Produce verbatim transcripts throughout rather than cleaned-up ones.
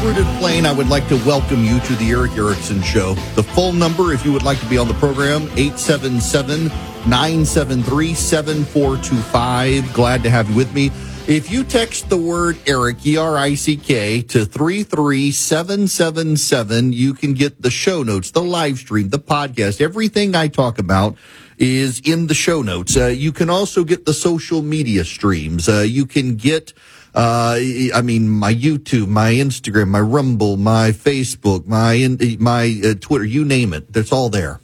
fruited plain, I would like to welcome you to the Erick Erickson Show. The phone number, if you would like to be on the program, eight seven seven, nine seven three, seven four two five. Glad to have you with me. If you text the word Erick, E R I C K, to three three seven seven seven, you can get the show notes, the live stream, the podcast. Everything I talk about is in the show notes. Uh, you can also get the social media streams. Uh, you can get... Uh, I mean, my YouTube, my Instagram, my Rumble, my Facebook, my my uh, Twitter, you name it. That's all there.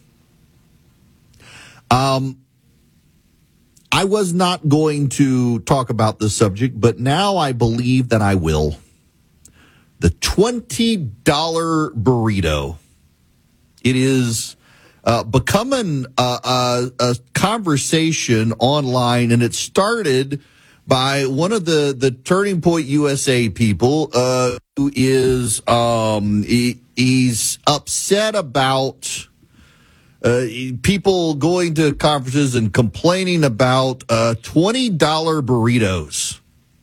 Um, I was not going to talk about this subject, but now I believe that I will. The twenty dollar burrito. It is uh, becoming a, a, a conversation online, and it started by one of the, the Turning Point U S A people uh, who is um, he, he's upset about uh, people going to conferences and complaining about uh, twenty dollar burritos.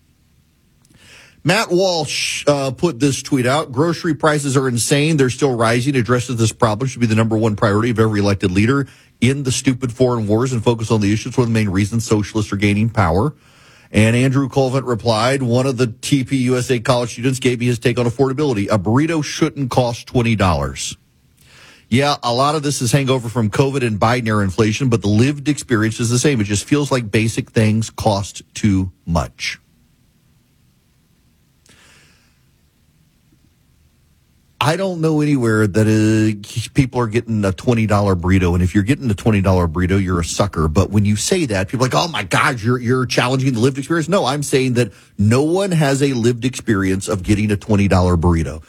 Matt Walsh uh, put this tweet out. Grocery prices are insane. They're still rising. Addressing this problem should be the number one priority of every elected leader in the stupid foreign wars and focus on the issues. One of the main reasons socialists are gaining power. And Andrew Colvin replied, one of the T P U S A college students gave me his take on affordability. A burrito shouldn't cost twenty dollars. Yeah, a lot of this is hangover from COVID and Biden-era inflation, but the lived experience is the same. It just feels like basic things cost too much. I don't know anywhere that uh, people are getting a twenty dollar burrito, and if you're getting a twenty dollar burrito, you're a sucker. But when you say that, people are like, oh, my God, you're you're challenging the lived experience. No, I'm saying that no one has a lived experience of getting a twenty dollar burrito.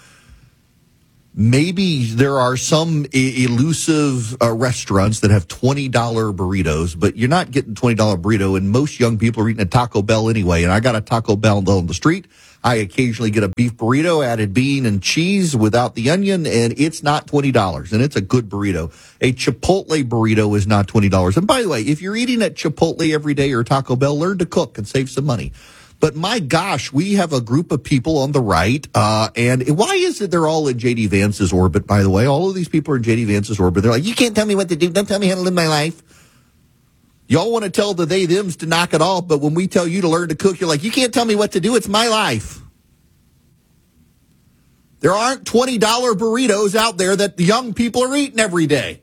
Maybe there are some e- elusive uh, restaurants that have twenty dollar burritos, but you're not getting twenty dollar burrito, and most young people are eating a Taco Bell anyway, and I got a Taco Bell on the street. I occasionally get a beef burrito, added bean and cheese without the onion, and it's not twenty dollars, and it's a good burrito. A Chipotle burrito is not twenty dollars. And by the way, if you're eating at Chipotle every day or Taco Bell, learn to cook and save some money. But my gosh, we have a group of people on the right, uh, and why is it they're all in J D Vance's orbit, by the way? All of these people are in J D Vance's orbit. They're like, you can't tell me what to do. Don't tell me how to live my life. Y'all want to tell the they, thems to knock it off, but when we tell you to learn to cook, you're like, you can't tell me what to do. It's my life. There aren't twenty dollar burritos out there that the young people are eating every day.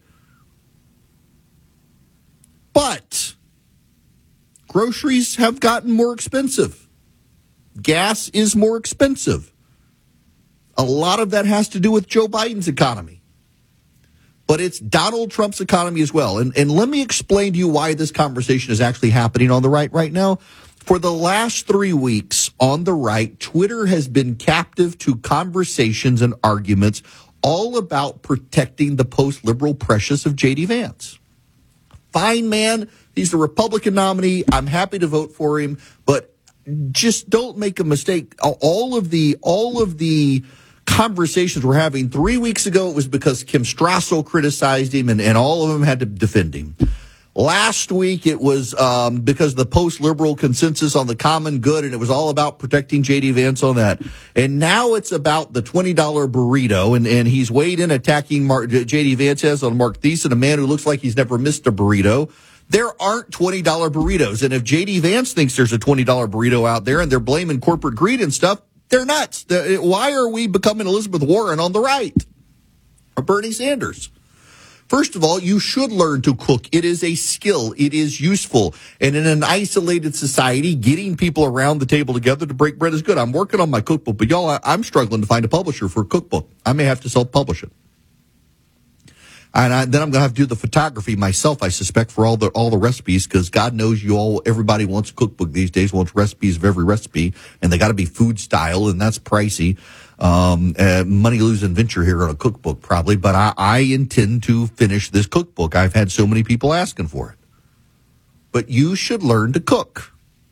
But groceries have gotten more expensive. Gas is more expensive. A lot of that has to do with Joe Biden's economy. But it's Donald Trump's economy as well. And, and let me explain to you why this conversation is actually happening on the right right now. For the last three weeks on the right, Twitter has been captive to conversations and arguments all about protecting the post-liberal precious of J D Vance. Fine, man. He's the Republican nominee. I'm happy to vote for him, but just don't make a mistake. All of the, all of the conversations we're having three weeks ago, it was because Kim Strassel criticized him, and, and all of them had to defend him. Last week, it was um, because of the post-liberal consensus on the common good, and it was all about protecting J D Vance on that. And now it's about the twenty dollar burrito, and, and he's weighed in attacking Mark, J D Vance has on Mark Thiessen, a man who looks like he's never missed a burrito. There aren't twenty dollar burritos, and if J D Vance thinks there's a twenty dollar burrito out there and they're blaming corporate greed and stuff, they're nuts. Why are we becoming Elizabeth Warren on the right? Or Bernie Sanders? First of all, you should learn to cook. It is a skill. It is useful. And in an isolated society, getting people around the table together to break bread is good. I'm working on my cookbook, but y'all, I'm struggling to find a publisher for a cookbook. I may have to self-publish it. And I, then I'm going to have to do the photography myself, I suspect, for all the all the recipes, because God knows you all, everybody wants a cookbook these days, wants recipes of every recipe, and they got to be food style, and that's pricey. Um, uh, money losing venture here on a cookbook, probably, but I, I intend to finish this cookbook. I've had so many people asking for it. But you should learn to cook.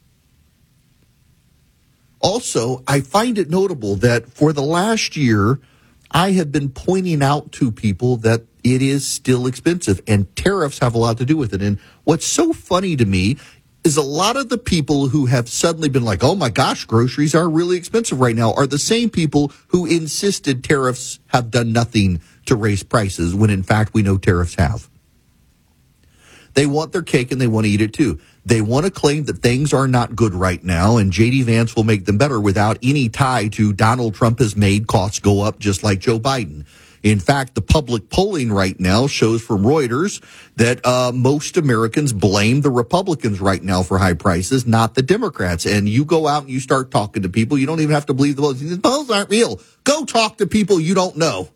Also, I find it notable that for the last year, I have been pointing out to people that it is still expensive, and tariffs have a lot to do with it. And what's so funny to me is a lot of the people who have suddenly been like, oh my gosh, groceries are really expensive right now, are the same people who insisted tariffs have done nothing to raise prices, when in fact we know tariffs have. They want their cake and they want to eat it too. They want to claim that things are not good right now and J D Vance will make them better without any tie to Donald Trump has made costs go up just like Joe Biden. In fact, the public polling right now shows from Reuters that uh, most Americans blame the Republicans right now for high prices, not the Democrats. And you go out and you start talking to people. You don't even have to believe the polls. The polls aren't real. Go talk to people you don't know.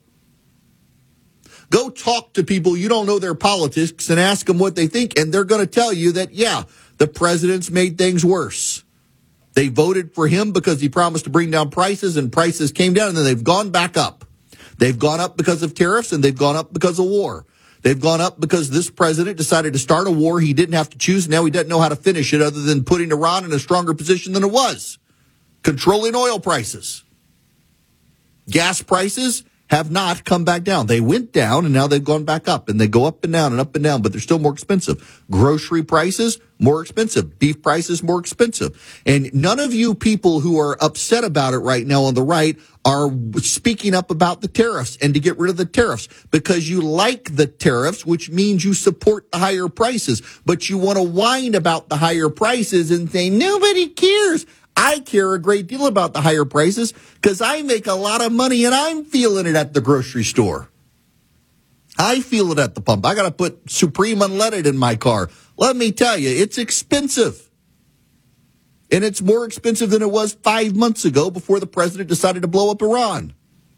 Go talk to people you don't know their politics and ask them what they think. And they're going to tell you that, yeah, the president's made things worse. They voted for him because he promised to bring down prices, and prices came down, and then they've gone back up. They've gone up because of tariffs, and they've gone up because of war. They've gone up because this president decided to start a war he didn't have to choose. Now he doesn't know how to finish it other than putting Iran in a stronger position than it was. Controlling oil prices. Gas prices have not come back down. They went down, and now they've gone back up, and they go up and down and up and down, but they're still more expensive. Grocery prices, more expensive. Beef prices, more expensive. And none of you people who are upset about it right now on the right are speaking up about the tariffs and to get rid of the tariffs because you like the tariffs, which means you support the higher prices, but you want to whine about the higher prices and say, nobody cares. I care a great deal about the higher prices because I make a lot of money and I'm feeling it at the grocery store. I feel it at the pump. I got to put Supreme Unleaded in my car. Let me tell you, it's expensive. And it's more expensive than it was five months ago before the president decided to blow up Iran.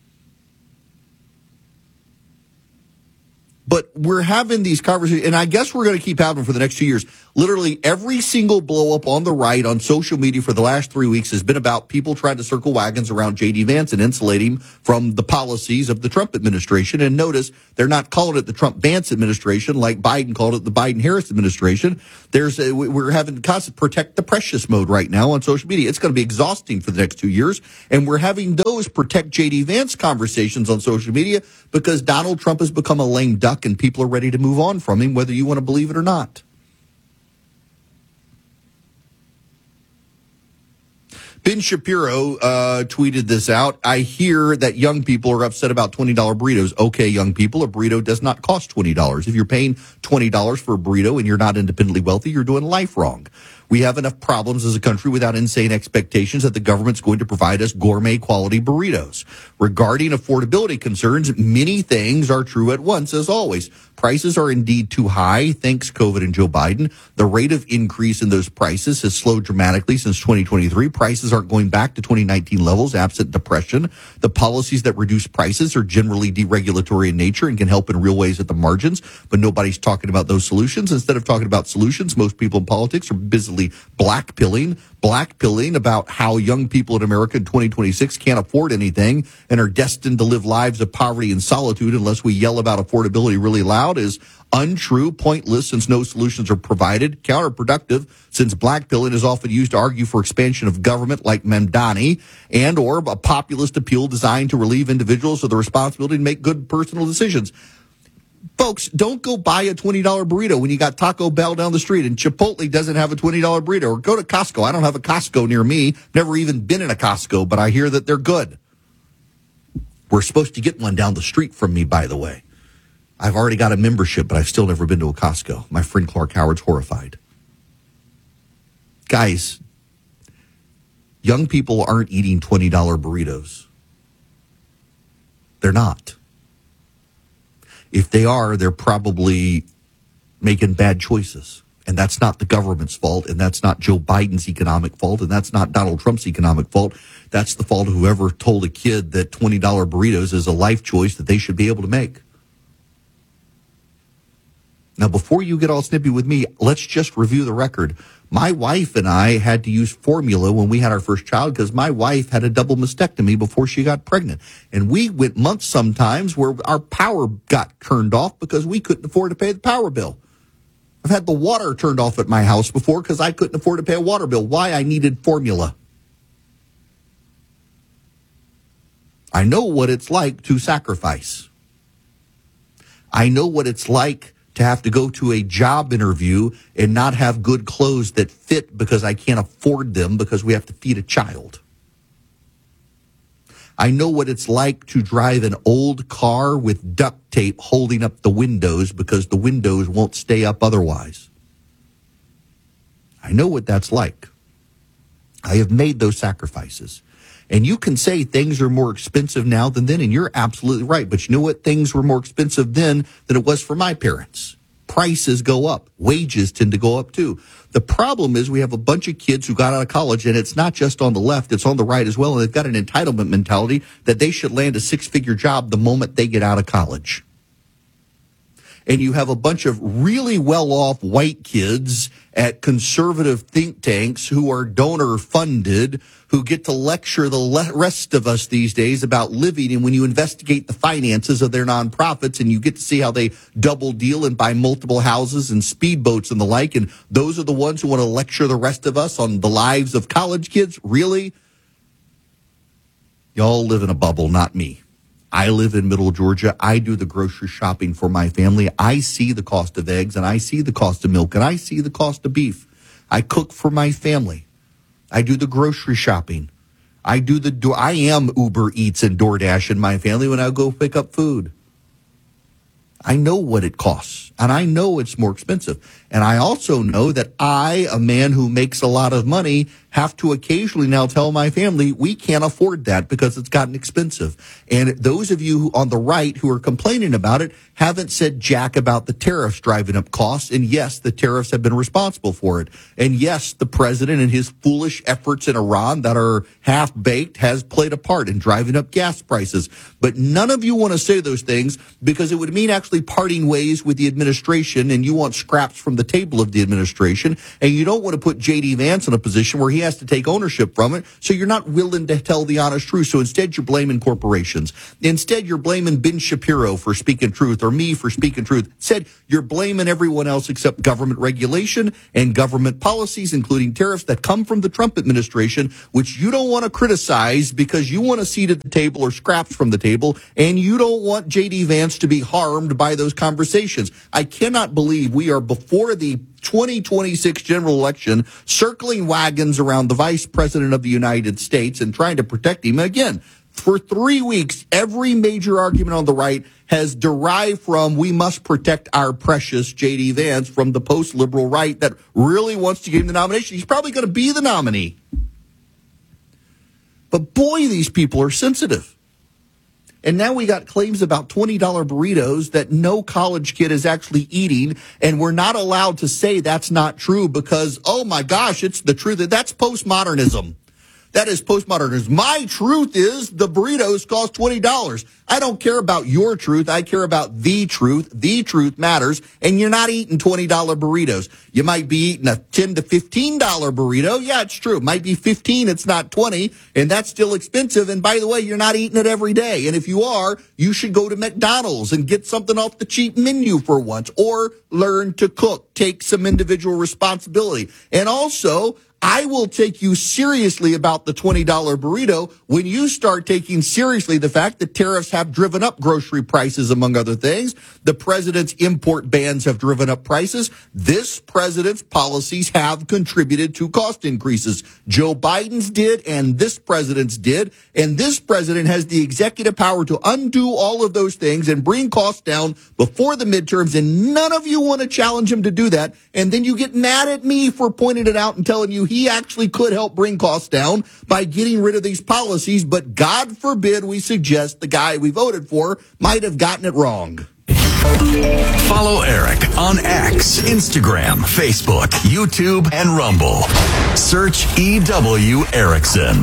But we're having these conversations, and I guess we're going to keep having them for the next two years. Literally every single blow up on the right on social media for the last three weeks has been about people trying to circle wagons around J D Vance and insulate him from the policies of the Trump administration. And notice they're not calling it the Trump-Vance administration like Biden called it the Biden-Harris administration. There's a, we're having constant protect the precious mode right now on social media. It's going to be exhausting for the next two years. And we're having those protect J D Vance conversations on social media because Donald Trump has become a lame duck and people are ready to move on from him, whether you want to believe it or not. Ben Shapiro uh, tweeted this out. I hear that young people are upset about twenty dollars burritos. Okay, young people, a burrito does not cost twenty dollars. If you're paying twenty dollars for a burrito and you're not independently wealthy, you're doing life wrong. We have enough problems as a country without insane expectations that the government's going to provide us gourmet quality burritos. Regarding affordability concerns, many things are true at once, as always. Prices are indeed too high, thanks COVID and Joe Biden. The rate of increase in those prices has slowed dramatically since twenty twenty-three. Prices aren't going back to twenty nineteen levels, absent depression. The policies that reduce prices are generally deregulatory in nature and can help in real ways at the margins, but nobody's talking about those solutions. Instead of talking about solutions, most people in politics are busily blackpilling, blackpilling about how young people in America in twenty twenty-six can't afford anything and are destined to live lives of poverty and solitude unless we yell about affordability really loud is untrue, pointless, since no solutions are provided, counterproductive, since blackpilling is often used to argue for expansion of government like Mamdani, and or a populist appeal designed to relieve individuals of the responsibility to make good personal decisions. Folks, don't go buy a twenty dollars burrito when you got Taco Bell down the street and Chipotle doesn't have a twenty dollars burrito. Or go to Costco. I don't have a Costco near me. Never even been in a Costco, but I hear that they're good. We're supposed to get one down the street from me, by the way. I've already got a membership, but I've still never been to a Costco. My friend Clark Howard's horrified. Guys, young people aren't eating twenty dollars burritos. They're not. If they are, they're probably making bad choices. And that's not the government's fault, and that's not Joe Biden's economic fault, and that's not Donald Trump's economic fault. That's the fault of whoever told a kid that twenty dollars burritos is a life choice that they should be able to make. Now, before you get all snippy with me, let's just review the record. My wife and I had to use formula when we had our first child because my wife had a double mastectomy before she got pregnant. And we went months sometimes where our power got turned off because we couldn't afford to pay the power bill. I've had the water turned off at my house before because I couldn't afford to pay a water bill. Why? I needed formula. I know what it's like to sacrifice. I know what it's like to have to go to a job interview and not have good clothes that fit because I can't afford them because we have to feed a child. I know what it's like to drive an old car with duct tape holding up the windows because the windows won't stay up otherwise. I know what that's like. I have made those sacrifices. And you can say things are more expensive now than then, and you're absolutely right. But you know what? Things were more expensive then than it was for my parents. Prices go up. Wages tend to go up too. The problem is we have a bunch of kids who got out of college, and it's not just on the left, it's on the right as well, and they've got an entitlement mentality that they should land a six-figure job the moment they get out of college. And you have a bunch of really well-off white kids at conservative think tanks who are donor-funded, who get to lecture the le- rest of us these days about living. And when you investigate the finances of their nonprofits and you get to see how they double deal and buy multiple houses and speedboats and the like, and those are the ones who want to lecture the rest of us on the lives of college kids, really? Y'all live in a bubble, not me. I live in Middle Georgia. I do the grocery shopping for my family. I see the cost of eggs, and I see the cost of milk, and I see the cost of beef. I cook for my family. I do the grocery shopping. I do the do. I am Uber Eats and DoorDash in my family when I go pick up food. I know what it costs, and I know it's more expensive. And I also know that I, a man who makes a lot of money, have to occasionally now tell my family we can't afford that because it's gotten expensive. And those of you who, on the right who are complaining about it haven't said jack about the tariffs driving up costs. And yes, the tariffs have been responsible for it. And yes, the president and his foolish efforts in Iran that are half-baked has played a part in driving up gas prices. But none of you want to say those things because it would mean actually parting ways with the administration, and you want scraps from the table of the administration, and you don't want to put J D. Vance in a position where he has to take ownership from it, so you're not willing to tell the honest truth. So instead, you're blaming corporations. Instead, you're blaming Ben Shapiro for speaking truth or me for speaking truth. Instead, you're blaming everyone else except government regulation and government policies, including tariffs that come from the Trump administration, which you don't want to criticize because you want a seat at the table or scraps from the table, and you don't want J D. Vance to be harmed by those conversations. I cannot believe we are before the twenty twenty-six general election circling wagons around the vice president of the United States and trying to protect him. Again, for three weeks, every major argument on the right has derived from we must protect our precious J D. Vance from the post-liberal right that really wants to give him the nomination. He's probably going to be the nominee. But boy, these people are sensitive. And now we got claims about twenty dollar burritos that no college kid is actually eating, and we're not allowed to say that's not true because, oh my gosh, it's the truth. That's postmodernism. That is postmodernism. My truth is the burritos cost twenty dollars. I don't care about your truth. I care about the truth. The truth matters. And you're not eating twenty dollar burritos. You might be eating a ten to fifteen dollar burrito. Yeah, it's true. It might be fifteen. It's not twenty. And that's still expensive. And by the way, you're not eating it every day. And if you are, you should go to McDonald's and get something off the cheap menu for once, or learn to cook. Take some individual responsibility. And also, I will take you seriously about the twenty dollar burrito when you start taking seriously the fact that tariffs have driven up grocery prices, among other things. The president's import bans have driven up prices. This president's policies have contributed to cost increases. Joe Biden's did, and this president's did. And this president has the executive power to undo all of those things and bring costs down before the midterms. And none of you want to challenge him to do that. And then you get mad at me for pointing it out and telling you he actually could help bring costs down by getting rid of these policies, but God forbid we suggest the guy we voted for might have gotten it wrong. Follow Eric on X, Instagram, Facebook, YouTube, and Rumble. Search E W Erickson.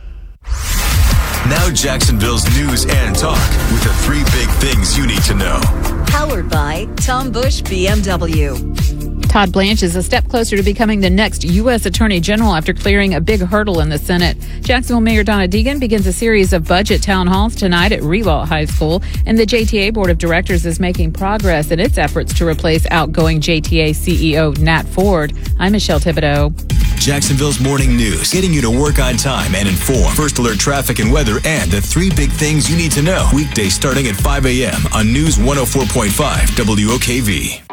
Now Jacksonville's news and talk with the three big things you need to know. Powered by Tom Bush B M W. Todd Blanche is a step closer to becoming the next U S Attorney General after clearing a big hurdle in the Senate. Jacksonville Mayor Donna Deegan begins a series of budget town halls tonight at Riewoldt High School, and the J T A Board of Directors is making progress in its efforts to replace outgoing J T A C E O Nat Ford. I'm Michelle Thibodeau. Jacksonville's morning news, getting you to work on time and informed. First alert traffic and weather, and the three big things you need to know. Weekdays starting at five a.m. on News one oh four point five W O K V.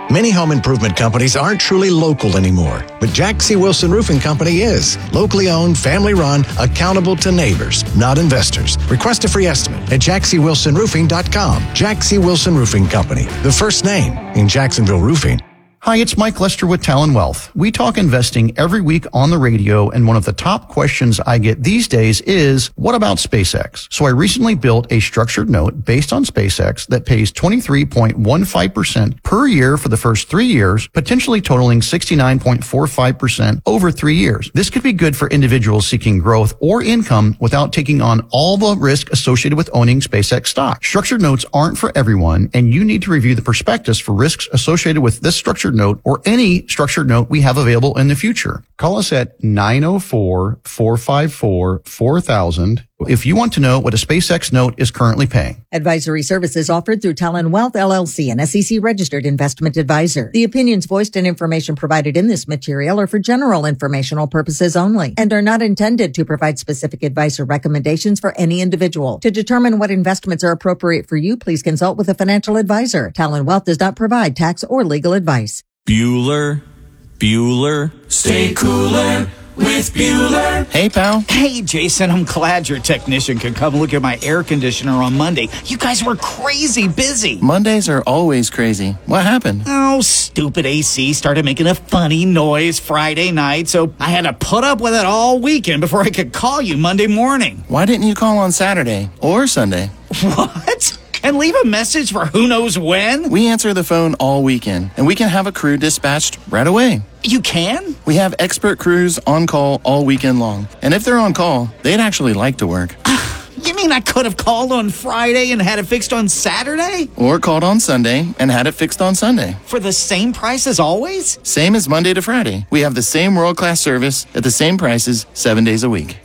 Many home improvement companies aren't truly local anymore, but Jack C. Wilson Roofing Company is. Locally owned, family run, accountable to neighbors, not investors. Request a free estimate at jack c wilson roofing dot com. Jack C. Wilson Roofing Company, the first name in Jacksonville roofing. Hi, it's Mike Lester with Talon Wealth. We talk investing every week on the radio, and one of the top questions I get these days is, what about SpaceX? So I recently built a structured note based on SpaceX that pays twenty-three point one five percent per year for the first three years, potentially totaling sixty-nine point four five percent over three years. This could be good for individuals seeking growth or income without taking on all the risk associated with owning SpaceX stock. Structured notes aren't for everyone, and you need to review the prospectus for risks associated with this structured note or any structured note we have available in the future. Call us at nine oh four, four five four, four thousand if you want to know what a SpaceX note is currently paying. Advisory services offered through Talon Wealth, L L C, an S E C-registered investment advisor. The opinions voiced and information provided in this material are for general informational purposes only and are not intended to provide specific advice or recommendations for any individual. To determine what investments are appropriate for you, please consult with a financial advisor. Talon Wealth does not provide tax or legal advice. Bueller, Bueller, stay cooler with Bueller. Hey, pal. Hey, Jason, I'm glad your technician could come look at my air conditioner on Monday. You guys were crazy busy. Mondays are always crazy. What happened? Oh, stupid A C started making a funny noise Friday night, so I had to put up with it all weekend before I could call you Monday morning. Why didn't you call on Saturday or Sunday? What? And leave a message for who knows when? We answer the phone all weekend, and we can have a crew dispatched right away. You can? We have expert crews on call all weekend long. And if they're on call, they'd actually like to work. You mean I could have called on Friday and had it fixed on Saturday? Or called on Sunday and had it fixed on Sunday. For the same price as always? Same as Monday to Friday. We have the same world-class service at the same prices seven days a week.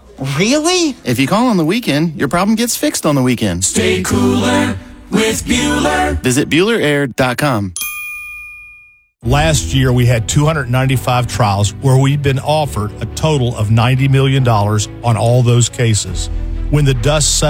Really? If you call on the weekend, your problem gets fixed on the weekend. Stay cooler with Bueller. Visit Bueller Air dot com. Last year, we had two hundred ninety-five trials where we'd been offered a total of ninety million dollars on all those cases. When the dust settled,